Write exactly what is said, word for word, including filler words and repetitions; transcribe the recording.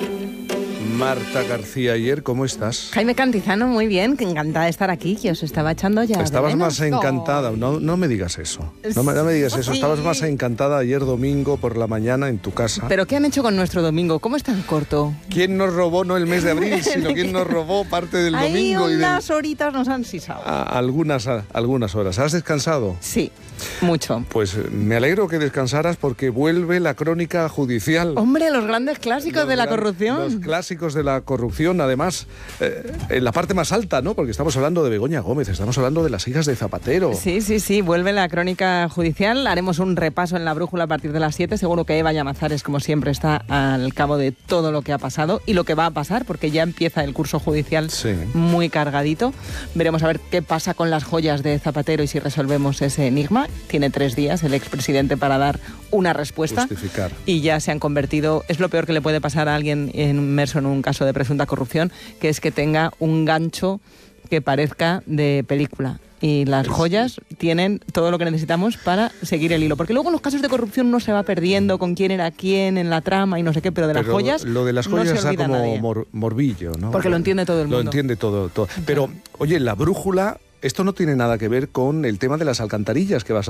Marta García Ayer, ¿cómo estás? Jaime Cantizano, muy bien, que encantada de estar aquí, que os estaba echando ya. Estabas de más encantada, no, no me digas eso, no me, no me digas eso, Sí. estabas más encantada ayer domingo por la mañana en tu casa. ¿Pero qué han hecho con nuestro domingo? ¿Cómo es tan corto? ¿Quién nos robó no el mes de abril, sino quién nos robó parte del Ahí domingo? y del... unas horitas nos han sisado. a, algunas, a, algunas horas. ¿Has descansado? Sí, mucho. Pues eh, me alegro que descansaras porque vuelve la crónica judicial. Hombre, los grandes clásicos Los de la gran- corrupción. Los clásicos de la corrupción, además, eh, en la parte más alta, ¿no? Porque estamos hablando de Begoña Gómez, estamos hablando de las hijas de Zapatero. Sí, sí, sí, vuelve la crónica judicial. Haremos un repaso en la brújula a partir de las siete. Seguro que Eva Llamazares, como siempre, está al cabo de todo lo que ha pasado y lo que va a pasar, porque ya empieza el curso judicial Sí. muy cargadito. Veremos a ver qué pasa con las joyas de Zapatero y si resolvemos ese enigma. Tiene tres días el expresidente para dar una respuesta. Justificar. Y ya se han convertido, es lo peor que le puede pasar a alguien inmerso en un caso de presunta corrupción, que es que tenga un gancho que parezca de película. Y las joyas tienen todo lo que necesitamos para seguir el hilo. Porque luego en los casos de corrupción no se va perdiendo con quién era quién en la trama y no sé qué, pero de las Pero joyas lo de las no joyas se está olvida como nadie. mor- morbillo, ¿no? Porque lo entiende todo el Lo mundo. entiende todo, todo. Pero, oye, la brújula, esto no tiene nada que ver con el tema de las alcantarillas que vas a